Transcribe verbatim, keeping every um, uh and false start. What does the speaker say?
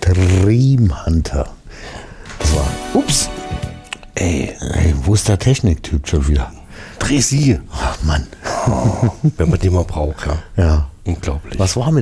Dream Hunter. Das war, ups, ey, ey, wo ist der Techniktyp schon wieder? Dreh sie. Ach Mann. Wenn man den mal braucht, ja. Ja. Unglaublich. Was war mit